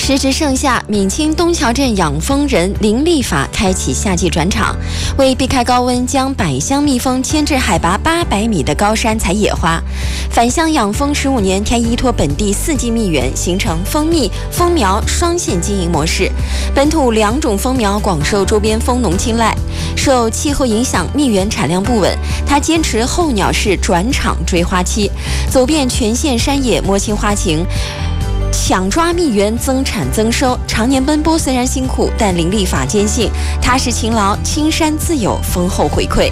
时值盛夏，闽清东桥镇养蜂人林立法开启夏季转场，为避开高温，将百香蜜蜂迁至海拔800米的高山采野花。返乡养蜂15年，他依托本地4季蜜源，形成蜂蜜、蜂苗双线经营模式。本土2种蜂苗广受周边蜂农青睐。受气候影响，蜜源产量不稳，他坚持候鸟式转场追花期，走遍全县山野，摸清花情。抢抓蜜源，增产增收，常年奔波虽然辛苦，但林立法坚信踏实勤劳，青山自有丰厚回馈。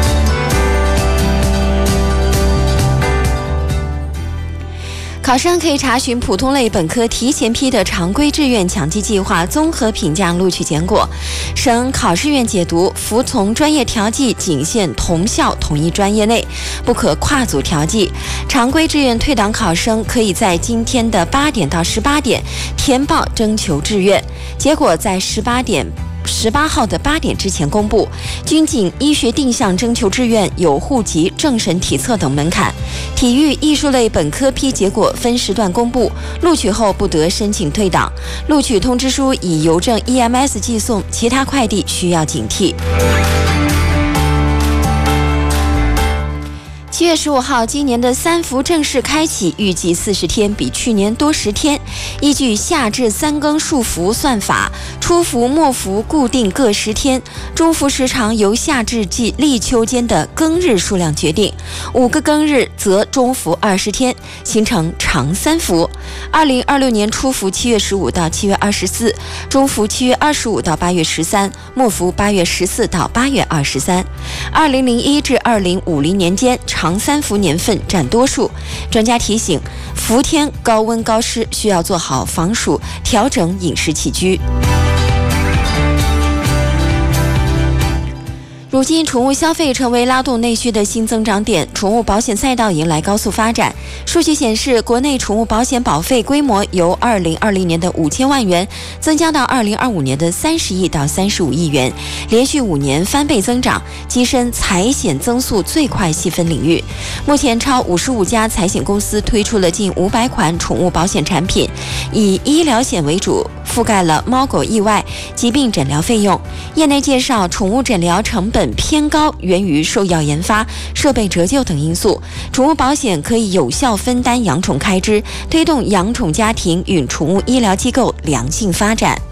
考生可以查询普通类本科提前批的常规志愿抢记计划综合评价录取结果。省考试院解读：服从专业调剂仅限同校同一专业内，不可跨组调剂。常规志愿退档考生可以在今天的8点到18点填报征求志愿，结果在18号的8点之前公布。军警、医学定向征求志愿有户籍、政审体测等门槛。体育、艺术类本科批结果分时段公布，录取后不得申请退档。录取通知书以邮政 EMS 寄送，其他快递需要警惕。7月15号，今年的3伏正式开启，预计40天，比去年多10天。依据夏至3更数伏算法，初伏、末伏固定各10天，中伏时长由夏至至立秋间的庚日数量决定，5个庚日则中伏20天，形成长3伏。2026年初伏7月15到7月24，中伏7月25到8月13，末伏8月14到8月23。2001至2050年间，长3伏年份占多数。专家提醒，伏天高温高湿，需要做好防暑，调整饮食起居。如今，宠物消费成为拉动内需的新增长点，宠物保险赛道迎来高速发展。数据显示，国内宠物保险保费规模由2020年的5000万元增加到2025年的30亿到35亿元，连续5年翻倍增长，跻身财险增速最快细分领域。目前，超55家财险公司推出了近500款宠物保险产品，以医疗险为主，覆盖了猫狗意外、疾病诊疗费用。业内介绍，宠物诊疗成本偏高，源于兽药研发、设备折旧等因素。宠物保险可以有效分担养宠开支，推动养宠家庭与宠物医疗机构良性发展。